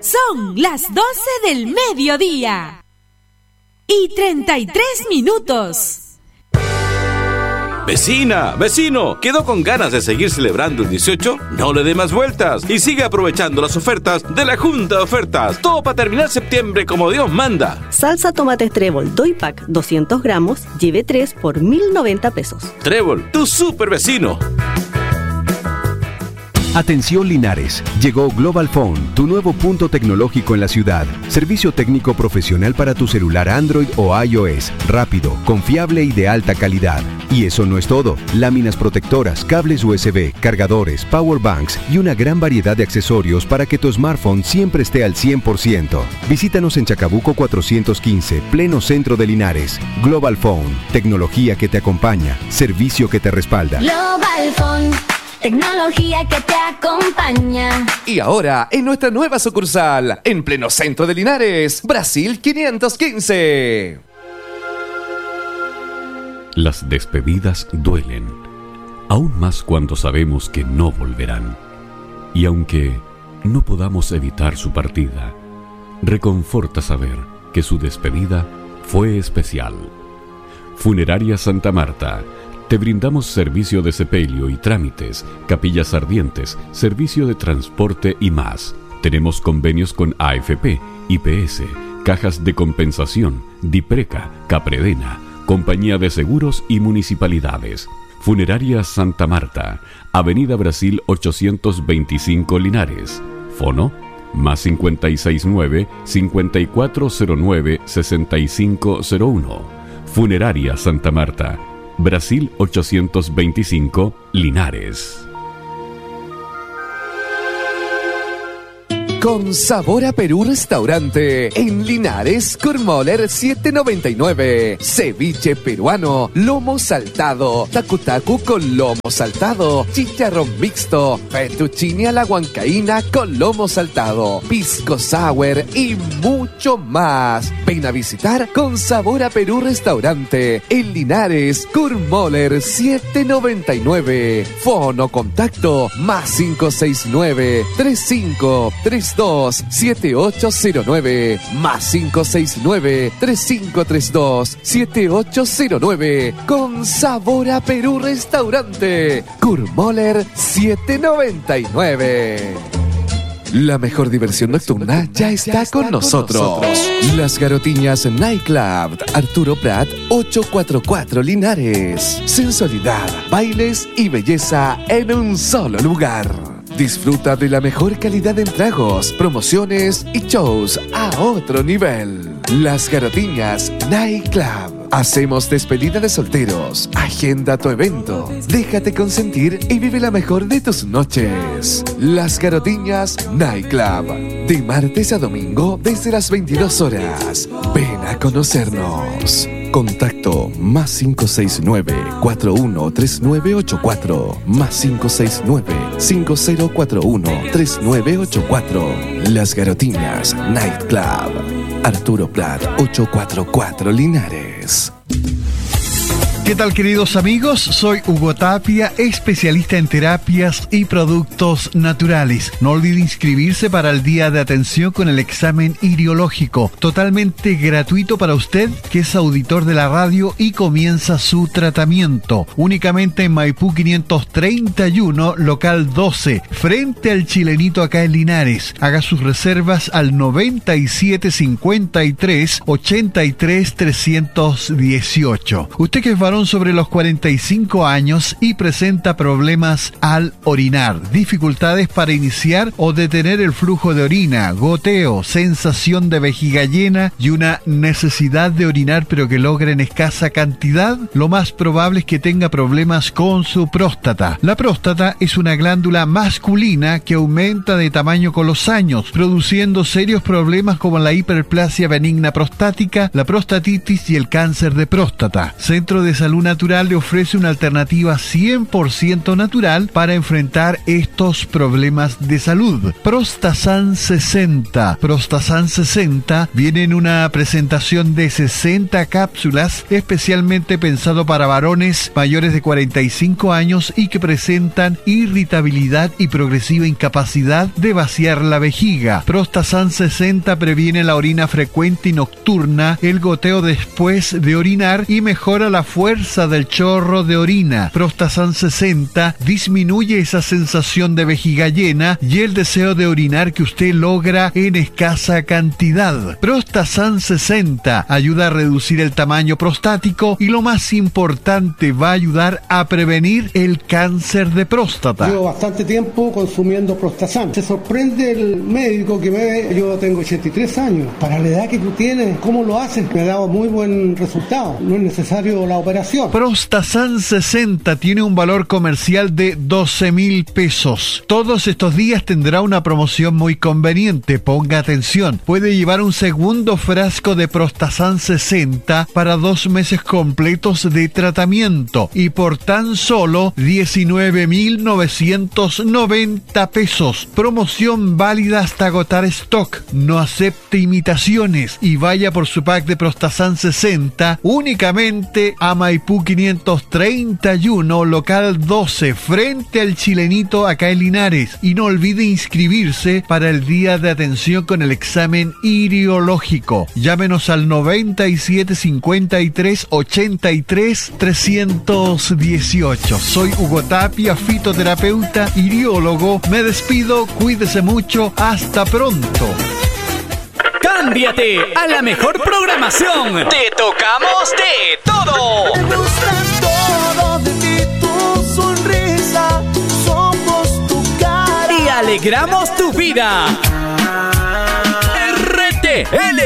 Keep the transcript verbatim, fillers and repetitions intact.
Son las doce del mediodía y treinta y tres minutos. Vecina, vecino, ¿quedó con ganas de seguir celebrando el dieciocho? No le dé más vueltas y siga aprovechando las ofertas de la Junta de Ofertas. Todo para terminar septiembre como Dios manda. Salsa tomate Trébol Doy Pack doscientos gramos, lleve tres por mil noventa pesos. Trébol, tu super vecino. Atención Linares, llegó Global Phone, tu nuevo punto tecnológico en la ciudad. Servicio técnico profesional para tu celular Android o iOS, rápido, confiable y de alta calidad. Y eso no es todo, láminas protectoras, cables U S B, cargadores, power banks y una gran variedad de accesorios para que tu smartphone siempre esté al cien por ciento. Visítanos en Chacabuco cuatrocientos quince, pleno centro de Linares. Global Phone, tecnología que te acompaña, servicio que te respalda. Global Phone. Tecnología que te acompaña. Y ahora, en nuestra nueva sucursal, en pleno centro de Linares, Brasil quinientos quince. Las despedidas duelen, aún más cuando sabemos que no volverán. Y aunque no podamos evitar su partida, reconforta saber que su despedida fue especial. Funeraria Santa Marta. Te brindamos servicio de sepelio y trámites, capillas ardientes, servicio de transporte y más. Tenemos convenios con A F P, I P S, cajas de compensación, Dipreca, Capredena, Compañía de Seguros y municipalidades. Funeraria Santa Marta, Avenida Brasil ochocientos veinticinco Linares. Fono, más cincuenta y seis nueve, cincuenta y cuatro cero nueve, sesenta y cinco cero uno. Funeraria Santa Marta, Brasil ochocientos veinticinco, Linares. Con sabor a Perú Restaurante, en Linares, Kurmoller siete noventa y nueve. Ceviche peruano, lomo saltado, tacu tacu con lomo saltado, chicharrón mixto, fettuccine a la huancaína con lomo saltado, pisco sour y mucho más. Ven a visitar Con sabor a Perú Restaurante, en Linares, Kurmoller siete noventa y nueve. Fono contacto más cinco seis nueve, tres cinco tres dos, siete ocho cero nueve, más cinco seis nueve, tres cinco tres dos, siete ocho cero nueve. Con sabor a Perú Restaurante, Kurmoller siete noventa y nueve. La mejor diversión nocturna ya está con nosotros. Las Garotiñas Nightclub, Arturo Prat ochocientos cuarenta y cuatro Linares. Sensualidad, bailes y belleza en un solo lugar. Disfruta de la mejor calidad en tragos, promociones y shows a otro nivel. Las Garotiñas Nightclub. Hacemos despedida de solteros. Agenda tu evento. Déjate consentir y vive la mejor de tus noches. Las Garotiñas Nightclub. De martes a domingo desde las veintidós horas. Ven a conocernos. Contacto más cinco seis nueve, cuatro uno tres nueve ocho cuatro, más cinco seis nueve, cinco cero cuatro uno, tres nueve ocho cuatro. Las Garotiñas Nightclub. Arturo Prat ochocientos cuarenta y cuatro Linares. ¿Qué tal, queridos amigos? Soy Hugo Tapia, especialista en terapias y productos naturales. No olvide inscribirse para el día de atención con el examen iriológico, totalmente gratuito para usted que es auditor de la radio y comienza su tratamiento. Únicamente en Maipú quinientos treinta y uno, local doce, frente al Chilenito acá en Linares. Haga sus reservas al noventa y siete cincuenta y tres, ochenta y tres trescientos dieciocho. Usted que es varón sobre los cuarenta y cinco años y presenta problemas al orinar, dificultades para iniciar o detener el flujo de orina, goteo, sensación de vejiga llena y una necesidad de orinar pero que logra en escasa cantidad, lo más probable es que tenga problemas con su próstata. La próstata es una glándula masculina que aumenta de tamaño con los años, produciendo serios problemas como la hiperplasia benigna prostática, la prostatitis y el cáncer de próstata. Centro de Salud Natural le ofrece una alternativa cien por ciento natural para enfrentar estos problemas de salud. Prostasan sesenta. Prostasan sesenta viene en una presentación de sesenta cápsulas especialmente pensado para varones mayores de cuarenta y cinco años y que presentan irritabilidad y progresiva incapacidad de vaciar la vejiga. Prostasan sesenta previene la orina frecuente y nocturna, el goteo después de orinar y mejora la fuerza del chorro de orina. Prostasan sesenta disminuye esa sensación de vejiga llena y el deseo de orinar que usted logra en escasa cantidad. Prostasan sesenta ayuda a reducir el tamaño prostático y lo más importante, va a ayudar a prevenir el cáncer de próstata. Llevo bastante tiempo consumiendo Prostasan. Se sorprende el médico que me ve, yo tengo ochenta y tres años. Para la edad que tú tienes, ¿cómo lo haces? Me ha dado muy buen resultado. No es necesario la operación. Prostasan sesenta tiene un valor comercial de doce mil pesos. Todos estos días tendrá una promoción muy conveniente. Ponga atención. Puede llevar un segundo frasco de Prostasan sesenta para dos meses completos de tratamiento y por tan solo diecinueve mil novecientos noventa pesos. Promoción válida hasta agotar stock. No acepte imitaciones y vaya por su pack de Prostasan sesenta únicamente a Maipú quinientos treinta y uno, local doce, frente al Chilenito acá en Linares. Y no olvide inscribirse para el día de atención con el examen iriológico. Llámenos al noventa y siete cincuenta y tres ochenta y tres trescientos dieciocho. Soy Hugo Tapia, fitoterapeuta, iriólogo. Me despido, cuídese mucho, hasta pronto. ¡Cámbiate a la mejor programación! ¡Te tocamos de todo! Me gusta todo de ti, tu sonrisa, somos tu cara. Y alegramos tu vida. R T L